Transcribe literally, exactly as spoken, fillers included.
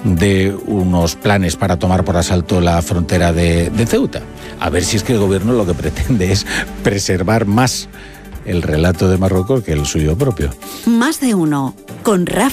de unos planes para tomar por asalto la frontera de, de Ceuta. A ver si es que el gobierno lo que pretende es preservar más el relato de Marruecos que el suyo propio. Más de uno, con Rafa